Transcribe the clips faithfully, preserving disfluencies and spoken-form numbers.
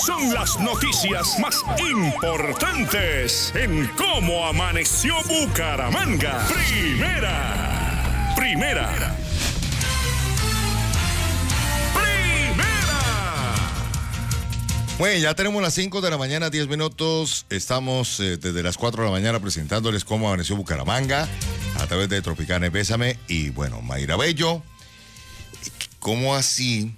Son las noticias más importantes en Cómo Amaneció Bucaramanga. Primera. Primera. Bueno, ya tenemos las cinco de la mañana, diez minutos. Estamos eh, desde las cuatro de la mañana presentándoles Cómo Amaneció Bucaramanga a través de Tropicana Bésame. Y bueno, Mayra Bello, ¿cómo así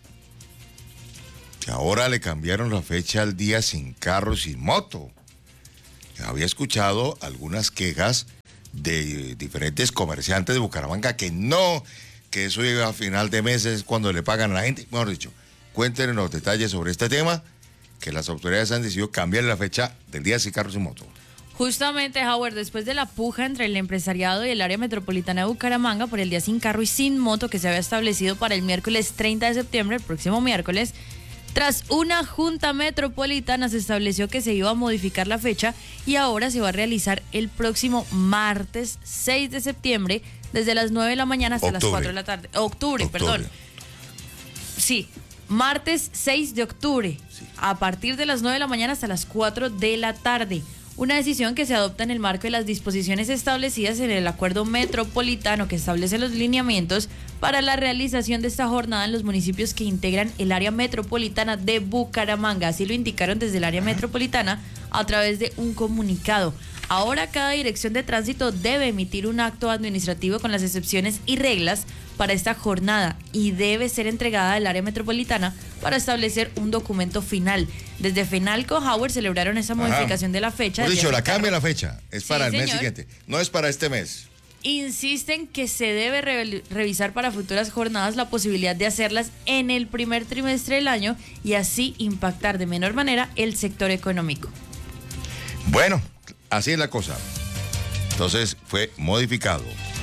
que ahora le cambiaron la fecha al día sin carro y sin moto? Había escuchado algunas quejas de diferentes comerciantes de Bucaramanga que no, que eso llega a final de mes es cuando le pagan a la gente. Mejor dicho, cuéntenos los detalles sobre este tema, que las autoridades han decidido cambiar la fecha del día sin carro y sin moto. Justamente, Howard, después de la puja entre el empresariado y el área metropolitana de Bucaramanga por el día sin carro y sin moto que se había establecido para el miércoles treinta de septiembre, el próximo miércoles, tras una junta metropolitana se estableció que se iba a modificar la fecha y ahora se va a realizar el próximo martes seis de septiembre desde las nueve de la mañana hasta Octubre. las cuatro de la tarde. Octubre, Octubre. perdón. Sí, martes seis de octubre, Sí. a partir de las nueve de la mañana hasta las cuatro de la tarde. Una decisión que se adopta en el marco de las disposiciones establecidas en el acuerdo metropolitano que establece los lineamientos para la realización de esta jornada en los municipios que integran el área metropolitana de Bucaramanga. Así lo indicaron desde el área metropolitana a través de un comunicado. Ahora cada dirección de tránsito debe emitir un acto administrativo con las excepciones y reglas para esta jornada y debe ser entregada al área metropolitana para establecer un documento final. Desde Fenalco, Howard celebraron esa modificación de la fecha. Por del dicho, día la sin carro. cambia la fecha, es Sí, para el mes señor. siguiente, no es para este mes. Insisten que se debe re- revisar para futuras jornadas la posibilidad de hacerlas en el primer trimestre del año y así impactar de menor manera el sector económico. Bueno, así es la cosa. Entonces fue modificado.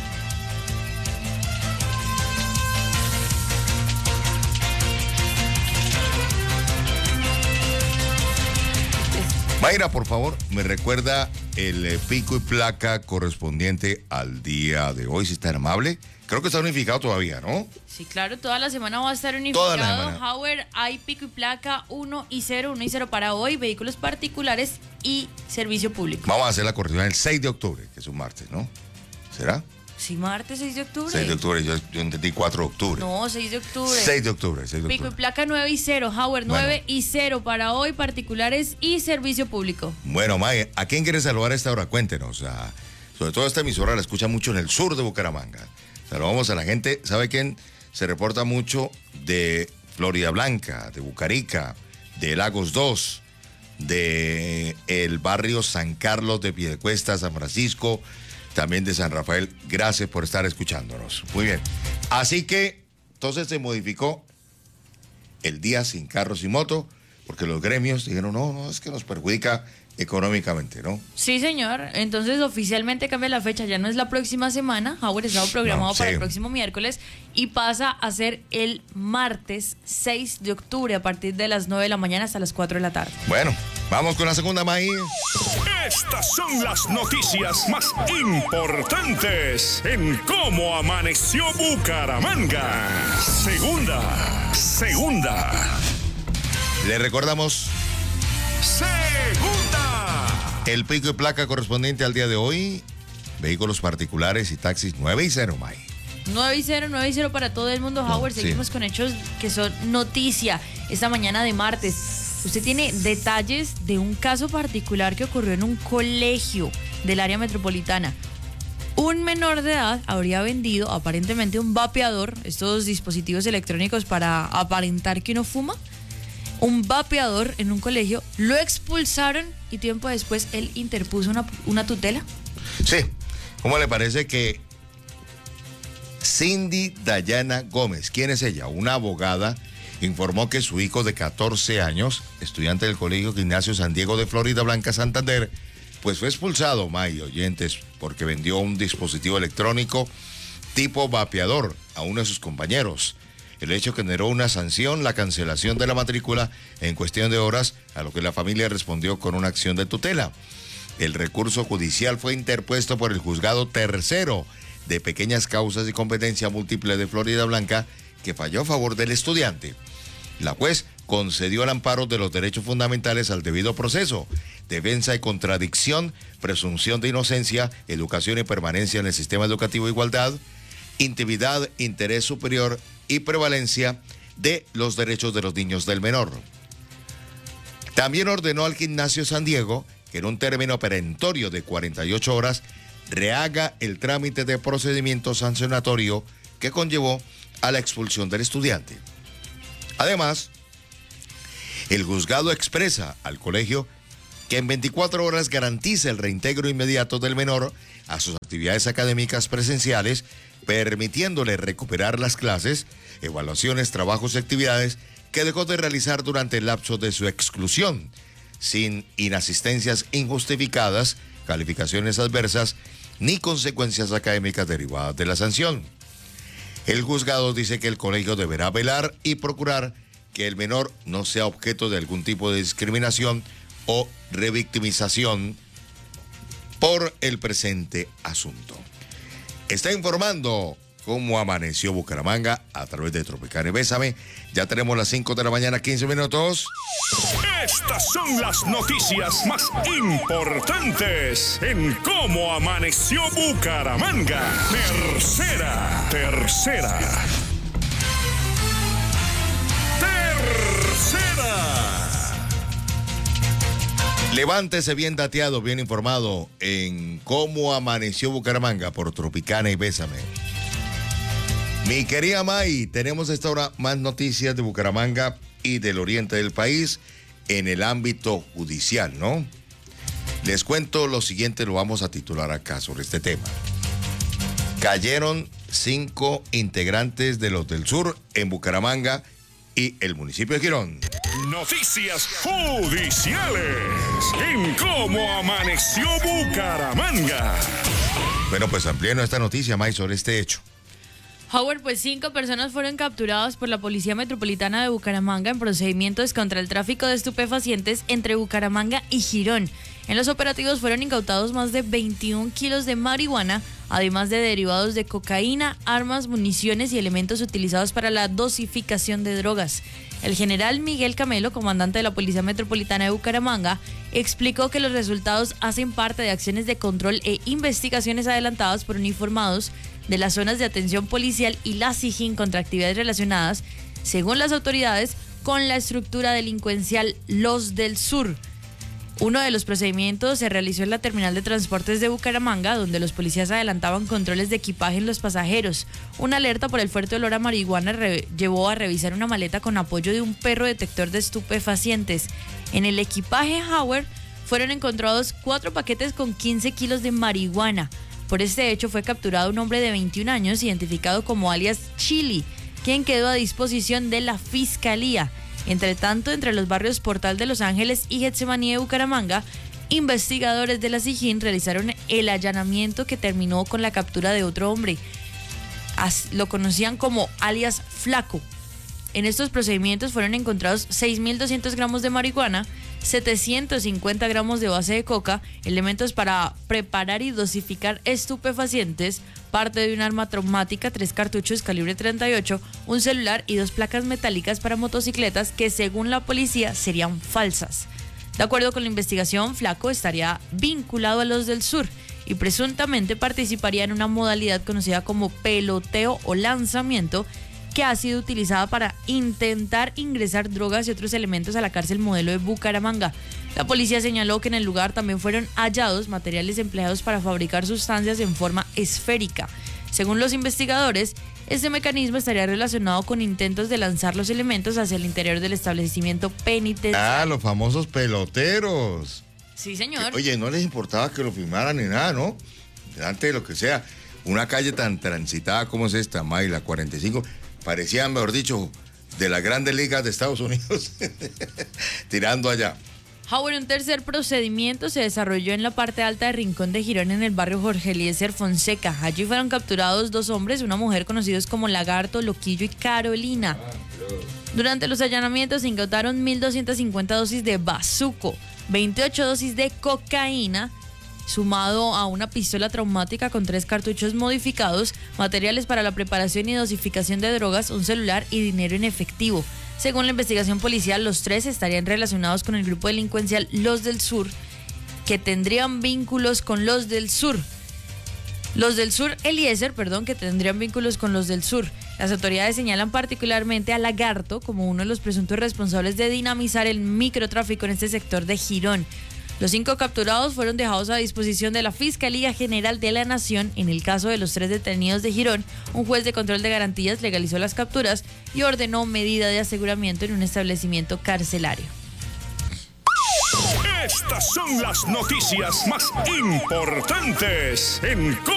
Mayra, por favor, me recuerda el eh, pico y placa correspondiente al día de hoy, si está amable. Creo que está unificado todavía, ¿no? Sí, claro, toda la semana va a estar Toda la unificado. semana. Howard, hay pico y placa uno y cero, uno y cero para hoy, vehículos particulares y servicio público. Vamos a hacer la corrección el seis de octubre, que es un martes, ¿no? ¿Será? Sí, martes seis de octubre. seis de octubre, yo, yo entendí cuatro de octubre. No, seis de octubre. seis de octubre, seis de Pico y octubre. placa nueve y cero, Howard, Bueno. nueve y cero para hoy, particulares y servicio público. Bueno, May, ¿a quién quieres saludar a esta hora? Cuéntenos. A- sobre todo esta emisora la escucha mucho en el sur de Bucaramanga. Saludamos a la gente. ¿Sabe quién? Se reporta mucho de Florida Blanca, de Bucarica, de Lagos dos, de el barrio San Carlos de Piedecuesta, San Francisco, también de San Rafael. Gracias por estar escuchándonos. Muy bien. Así que, entonces se modificó el día sin carros y moto, porque los gremios dijeron, no, no, es que nos perjudica económicamente, ¿no? Sí, señor. Entonces, oficialmente cambia la fecha. Ya no es la próxima semana. Howard estaba programado No, para sí. el próximo miércoles y pasa a ser el martes seis de octubre a partir de las nueve de la mañana hasta las cuatro de la tarde. Bueno, vamos con la segunda, May. Estas son las noticias más importantes en Cómo Amaneció Bucaramanga. Segunda. Segunda. Le recordamos Segunda. el pico y placa correspondiente al día de hoy. Vehículos particulares y taxis nueve y cero, May. nueve y cero, nueve y cero para todo el mundo, No, Howard. sí. Seguimos con hechos que son noticia esta mañana de martes. Usted tiene detalles de un caso particular que ocurrió en un colegio del área metropolitana. Un menor de edad habría vendido aparentemente un vapeador, estos dispositivos electrónicos para aparentar que uno fuma. Un vapeador en un colegio, lo expulsaron y tiempo después él interpuso una, una tutela. Sí, ¿cómo le parece que Cindy Dayana Gómez, ¿quién es ella? Una abogada, informó que su hijo de catorce años, estudiante del Colegio Ignacio San Diego de Florida Blanca, Santander, pues fue expulsado, May, oyentes, porque vendió un dispositivo electrónico tipo vapeador a uno de sus compañeros. El hecho generó una sanción, la cancelación de la matrícula en cuestión de horas, a lo que la familia respondió con una acción de tutela. El recurso judicial fue interpuesto por el juzgado tercero de pequeñas causas y competencia múltiple de Florida Blanca, que falló a favor del estudiante. La juez concedió el amparo de los derechos fundamentales al debido proceso, defensa y contradicción, presunción de inocencia, educación y permanencia en el sistema educativo, igualdad, intimidad, interés superior y prevalencia de los derechos de los niños del menor. También ordenó al Gimnasio San Diego que en un término perentorio de cuarenta y ocho horas rehaga el trámite de procedimiento sancionatorio que conllevó a la expulsión del estudiante. Además, el juzgado expresa al colegio que en veinticuatro horas garantiza el reintegro inmediato del menor a sus actividades académicas presenciales, permitiéndole recuperar las clases, evaluaciones, trabajos y actividades que dejó de realizar durante el lapso de su exclusión, sin inasistencias injustificadas, calificaciones adversas, ni consecuencias académicas derivadas de la sanción. El juzgado dice que el colegio deberá velar y procurar que el menor no sea objeto de algún tipo de discriminación o revictimización por el presente asunto. Está informando cómo amaneció Bucaramanga a través de Tropicana y Bésame. Ya tenemos las cinco de la mañana, quince minutos. Estas son las noticias más importantes en cómo amaneció Bucaramanga. Tercera, tercera. Tercera. Levántese bien dateado, bien informado en cómo amaneció Bucaramanga por Tropicana y Bésame. Mi querida May, tenemos esta hora más noticias de Bucaramanga y del oriente del país en el ámbito judicial, ¿no? Les cuento lo siguiente, lo vamos a titular acá sobre este tema. Cayeron cinco integrantes de los del sur en Bucaramanga y el municipio de Girón. Noticias judiciales en cómo amaneció Bucaramanga. Bueno, pues amplíenos esta noticia, May, sobre este hecho. Howard, pues cinco personas fueron capturadas por la Policía Metropolitana de Bucaramanga en procedimientos contra el tráfico de estupefacientes entre Bucaramanga y Girón. En los operativos fueron incautados más de veintiún kilos de marihuana, además de derivados de cocaína, armas, municiones y elementos utilizados para la dosificación de drogas. El general Miguel Camelo, comandante de la Policía Metropolitana de Bucaramanga, explicó que los resultados hacen parte de acciones de control e investigaciones adelantadas por uniformados de las zonas de atención policial y la SIJIN contra actividades relacionadas, según las autoridades, con la estructura delincuencial Los del Sur. Uno de los procedimientos se realizó en la terminal de transportes de Bucaramanga, donde los policías adelantaban controles de equipaje en los pasajeros. Una alerta por el fuerte olor a marihuana re- llevó a revisar una maleta con apoyo de un perro detector de estupefacientes. En el equipaje Howard fueron encontrados cuatro paquetes con quince kilos de marihuana. Por este hecho fue capturado un hombre de veintiún años, identificado como alias Chili, quien quedó a disposición de la Fiscalía. Entre tanto, entre los barrios Portal de Los Ángeles y Getsemaní de Bucaramanga, investigadores de la SIJIN realizaron el allanamiento que terminó con la captura de otro hombre. As, lo conocían como alias Flaco. En estos procedimientos fueron encontrados seis mil doscientos gramos de marihuana, setecientos cincuenta gramos de base de coca, elementos para preparar y dosificar estupefacientes, parte de un arma traumática, tres cartuchos calibre treinta y ocho, un celular y dos placas metálicas para motocicletas que, según la policía, serían falsas. De acuerdo con la investigación, Flaco estaría vinculado a Los del Sur y presuntamente participaría en una modalidad conocida como peloteo o lanzamiento, que ha sido utilizada para intentar ingresar drogas y otros elementos a la cárcel modelo de Bucaramanga. La policía señaló que en el lugar también fueron hallados materiales empleados para fabricar sustancias en forma esférica. Según los investigadores, este mecanismo estaría relacionado con intentos de lanzar los elementos hacia el interior del establecimiento penitenciario. Ah, los famosos peloteros. Sí, señor. Que, oye, no les importaba que lo filmaran ni nada, ¿no? Delante de lo que sea. Una calle tan transitada como es esta, May, la cuarenta y cinco... parecían, mejor dicho, de las grandes ligas de Estados Unidos, tirando allá. Howard, un tercer procedimiento se desarrolló en la parte alta de Rincón de Girón, en el barrio Jorge Eliezer Fonseca. Allí fueron capturados dos hombres y una mujer conocidos como Lagarto, Loquillo y Carolina. Durante los allanamientos se incautaron mil doscientas cincuenta dosis de bazuco, veintiocho dosis de cocaína, sumado a una pistola traumática con tres cartuchos modificados, materiales para la preparación y dosificación de drogas, un celular y dinero en efectivo. Según la investigación policial, los tres estarían relacionados con el grupo delincuencial Los del Sur, que tendrían vínculos con los del Sur. Los del Sur, Eliezer, perdón, que tendrían vínculos con los del Sur. Las autoridades señalan particularmente a Lagarto como uno de los presuntos responsables de dinamizar el microtráfico en este sector de Girón. Los cinco capturados fueron dejados a disposición de la Fiscalía General de la Nación. En el caso de los tres detenidos de Girón, un juez de control de garantías legalizó las capturas y ordenó medida de aseguramiento en un establecimiento carcelario. Estas son las noticias más importantes en